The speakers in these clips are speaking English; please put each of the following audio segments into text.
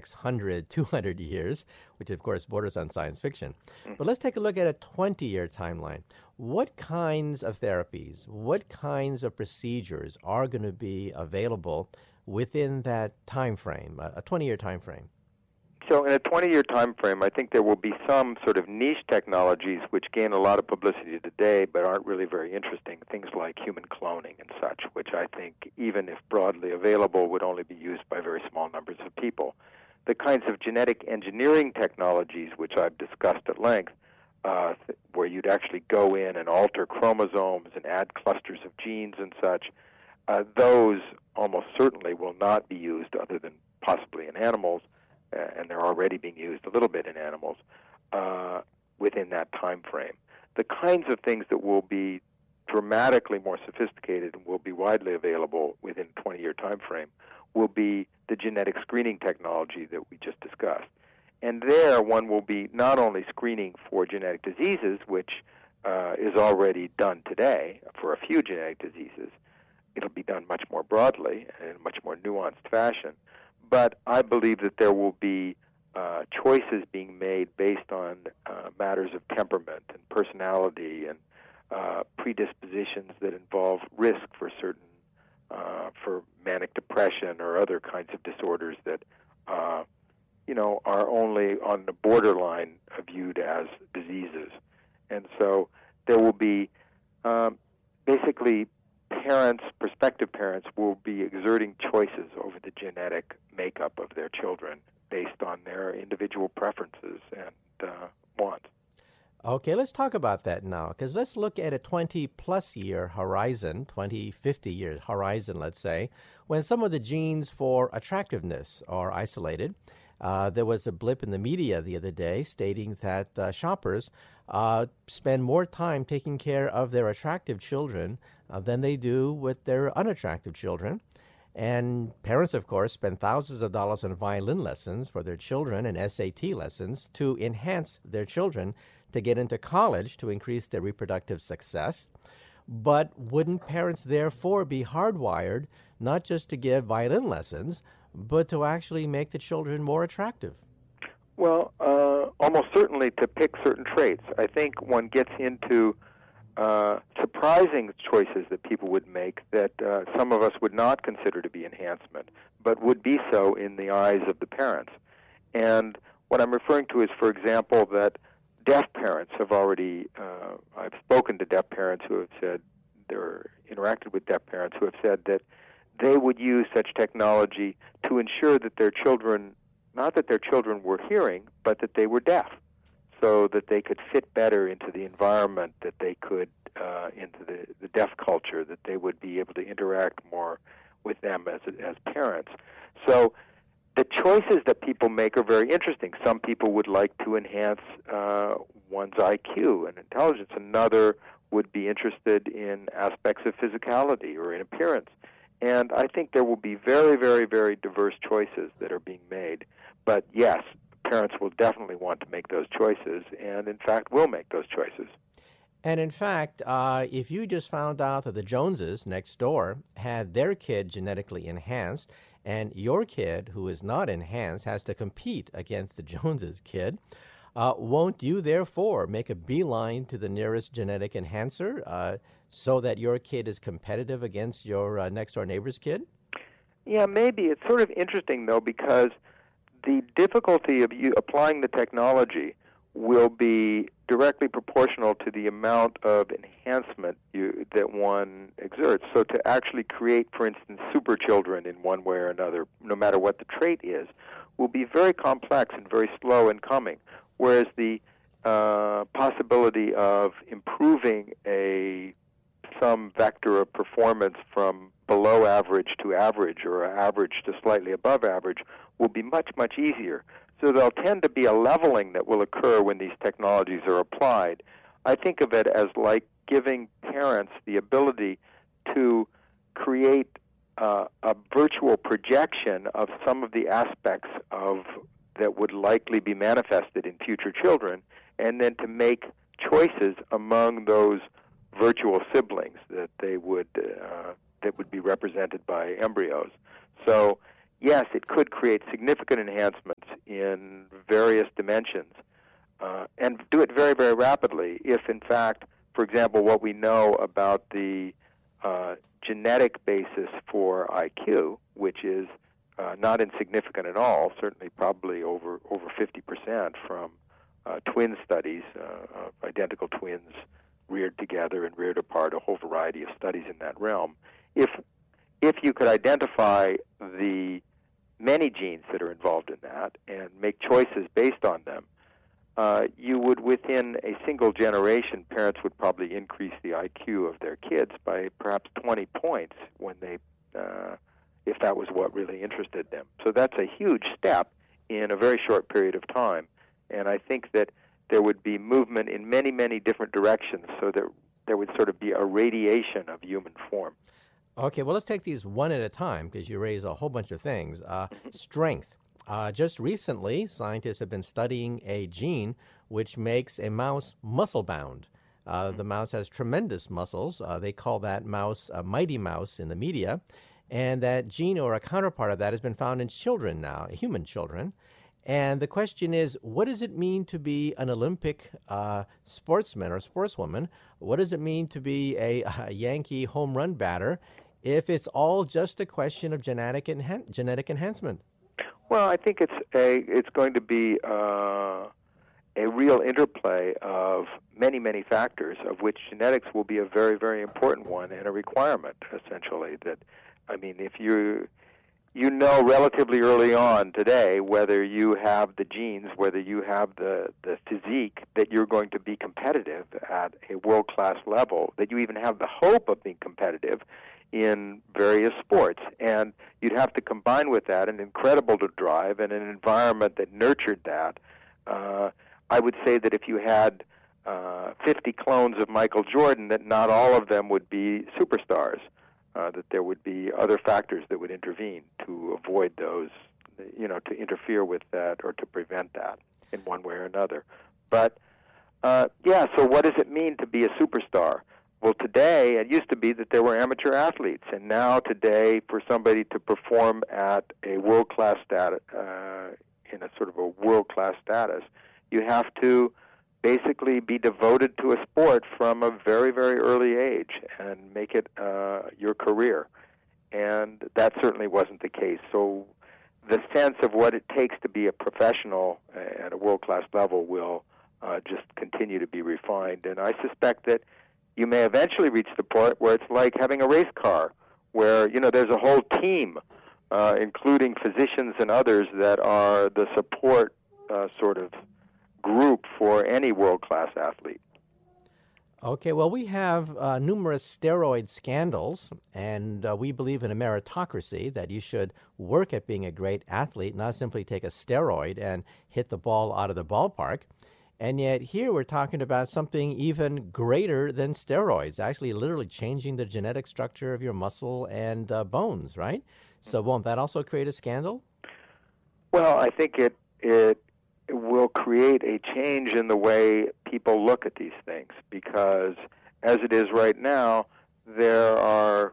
next 100, 200 years, which of course borders on science fiction. But let's take a look at a 20-year timeline. What kinds of therapies, what kinds of procedures are going to be available within that time frame, a 20-year time frame? So in a 20-year time frame, I think there will be some sort of niche technologies which gain a lot of publicity today but aren't really very interesting, things like human cloning and such, which I think, even if broadly available, would only be used by very small numbers of people. The kinds of genetic engineering technologies which I've discussed at length, where you'd actually go in and alter chromosomes and add clusters of genes and such, those almost certainly will not be used other than possibly in animals, and they're already being used a little bit in animals within that time frame. The kinds of things that will be dramatically more sophisticated and will be widely available within a 20-year time frame will be the genetic screening technology that we just discussed. And there one will be not only screening for genetic diseases, which is already done today for a few genetic diseases. It'll be done much more broadly and in a much more nuanced fashion. But I believe that there will be choices being made based on matters of temperament and personality and predispositions that involve risk for certain, for manic depression or other kinds of disorders that, are only on the borderline viewed as diseases. And so there will be basically prospective parents will be exerting choices over the genetic makeup of their children based on their individual preferences and wants. Okay, let's talk about that now, because let's look at a 20-plus year horizon, 20, 50-year horizon, let's say, when some of the genes for attractiveness are isolated. There was a blip in the media the other day stating that shoppers spend more time taking care of their attractive children than they do with their unattractive children. And parents, of course, spend thousands of dollars on violin lessons for their children and SAT lessons to enhance their children to get into college to increase their reproductive success. But wouldn't parents therefore be hardwired not just to give violin lessons, but to actually make the children more attractive? Well, almost certainly to pick certain traits. I think one gets into surprising choices that people would make that some of us would not consider to be enhancement, but would be so in the eyes of the parents. And what I'm referring to is, for example, that deaf parents have already, I've spoken to deaf parents who have said, they're interacted with deaf parents who have said that they would use such technology to ensure that their children, not that their children were hearing, but that they were deaf, so that they could fit better into the environment, that they could, into the deaf culture, that they would be able to interact more with them as parents. So the choices that people make are very interesting. Some people would like to enhance one's IQ and intelligence. Another would be interested in aspects of physicality or in appearance. And I think there will be very, very, very diverse choices that are being made. But yes, parents will definitely want to make those choices, and in fact will make those choices. And in fact, if you just found out that the Joneses next door had their kid genetically enhanced, and your kid, who is not enhanced, has to compete against the Joneses kid, won't you therefore make a beeline to the nearest genetic enhancer so that your kid is competitive against your next-door neighbor's kid? Yeah, maybe. It's sort of interesting, though, because the difficulty of you applying the technology will be directly proportional to the amount of enhancement that one exerts. So to actually create, for instance, super children in one way or another, no matter what the trait is, will be very complex and very slow in coming, whereas the possibility of improving some vector of performance from below average to average or average to slightly above average will be much, much easier. So there'll tend to be a leveling that will occur when these technologies are applied. I think of it as like giving parents the ability to create a virtual projection of some of the aspects that would likely be manifested in future children, and then to make choices among those virtual siblings that would be represented by embryos. So yes, it could create significant enhancements in various dimensions, and do it very, very rapidly if, in fact, for example, what we know about the genetic basis for IQ, which is not insignificant at all, certainly probably over 50% from twin studies of identical twins reared together and reared apart, a whole variety of studies in that realm. If you could identify the many genes that are involved in that and make choices based on them, you would, within a single generation, parents would probably increase the IQ of their kids by perhaps 20 points when they, if that was what really interested them. So that's a huge step in a very short period of time. And I think that there would be movement in many, many different directions, so that there would sort of be a radiation of human form. Okay, well, let's take these one at a time because you raise a whole bunch of things. Strength. Just recently, scientists have been studying a gene which makes a mouse muscle-bound. The mouse has tremendous muscles. They call that mouse a mighty mouse in the media. And that gene, or a counterpart of that, has been found in children now, human children. And the question is, what does it mean to be an Olympic sportsman or sportswoman? What does it mean to be a Yankee home run batter if it's all just a question of genetic enhancement? Well, I think it's going to be a real interplay of many, many factors, of which genetics will be a very, very important one and a requirement, essentially. That, I mean, if you know relatively early on today whether you have the genes, whether you have the physique, that you're going to be competitive at a world-class level, that you even have the hope of being competitive in various sports. And you'd have to combine with that an incredible drive and an environment that nurtured that. I would say that if you had 50 clones of Michael Jordan, that not all of them would be superstars, that there would be other factors that would intervene to avoid those, to interfere with that or to prevent that in one way or another. But, so what does it mean to be a superstar? Well, today, it used to be that there were amateur athletes, and now today, for somebody to perform at a world-class status, in a sort of a world-class status, you have to basically be devoted to a sport from a very, very early age and make it your career. And that certainly wasn't the case. So the sense of what it takes to be a professional at a world-class level will just continue to be refined. And I suspect that you may eventually reach the point where it's like having a race car, where, there's a whole team, including physicians and others, that are the support sort of group for any world-class athlete. Okay, well, we have numerous steroid scandals, and we believe in a meritocracy, that you should work at being a great athlete, not simply take a steroid and hit the ball out of the ballpark. And yet here we're talking about something even greater than steroids, actually literally changing the genetic structure of your muscle and bones, right? So won't that also create a scandal? Well, I think it will create a change in the way people look at these things, because as it is right now, there are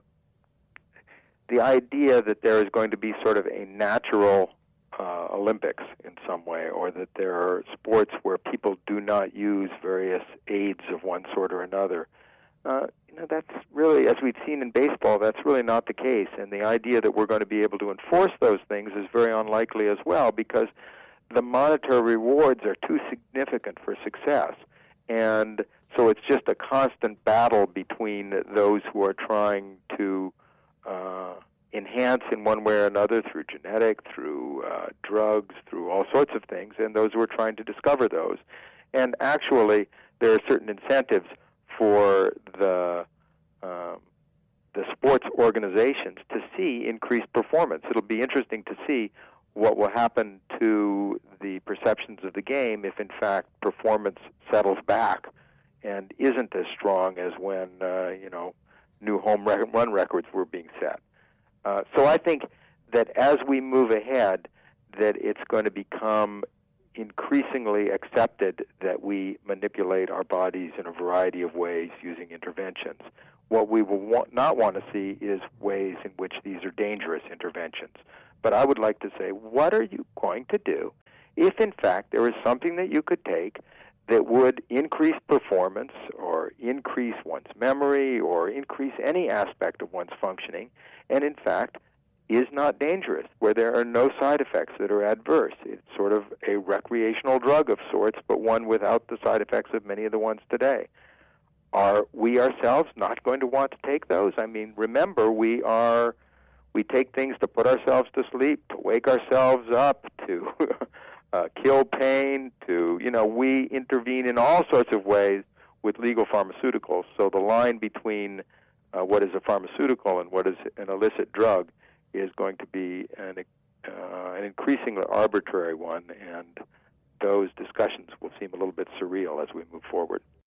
the idea that there is going to be sort of a natural Olympics in some way, or that there are sports where people do not use various aids of one sort or another. That's really, as we've seen in baseball, that's really not the case. And the idea that we're going to be able to enforce those things is very unlikely as well, because the monetary rewards are too significant for success. And so it's just a constant battle between those who are trying to enhance in one way or another through genetic, through drugs, through all sorts of things, and those who are trying to discover those. And actually, there are certain incentives for the sports organizations to see increased performance. It'll be interesting to see what will happen to the perceptions of the game if, in fact, performance settles back and isn't as strong as when, new home run records were being set. So I think that as we move ahead, that it's going to become increasingly accepted that we manipulate our bodies in a variety of ways using interventions. What we will not want to see is ways in which these are dangerous interventions. But I would like to say, what are you going to do if, in fact, there is something that you could take that would increase performance or increase one's memory or increase any aspect of one's functioning, and, in fact, is not dangerous, where there are no side effects that are adverse. It's sort of a recreational drug of sorts, but one without the side effects of many of the ones today. Are we ourselves not going to want to take those? I mean, remember, we take things to put ourselves to sleep, to wake ourselves up, to kill pain, we intervene in all sorts of ways with legal pharmaceuticals. So the line between what is a pharmaceutical and what is an illicit drug is going to be an increasingly arbitrary one, and those discussions will seem a little bit surreal as we move forward.